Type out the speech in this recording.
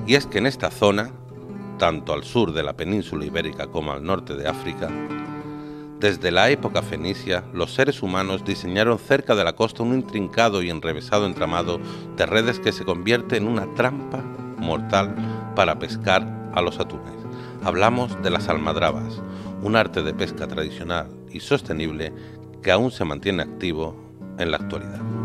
Y es que en esta zona, tanto al sur de la península ibérica como al norte de África, desde la época fenicia, los seres humanos diseñaron cerca de la costa un intrincado y enrevesado entramado de redes que se convierte en una trampa mortal para pescar a los atunes. Hablamos de las almadrabas, un arte de pesca tradicional y sostenible que aún se mantiene activo en la actualidad.